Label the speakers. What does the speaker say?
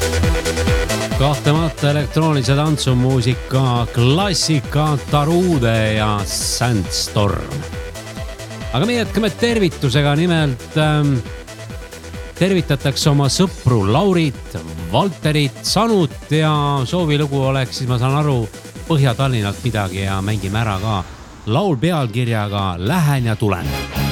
Speaker 1: Kahtlemata elektroonilise tantsumuusika klassika Tarude ja Sandstorm. Aga me jätkame tervitusega, nimelt tervitatakse oma sõpru Laurit, Valterit, Sanut ja soovilugu oleks, siis ma saan aru, Põhja-Tallinnalt midagi ja mängime ära ka laul pealkirjaga Lähen ja tulen.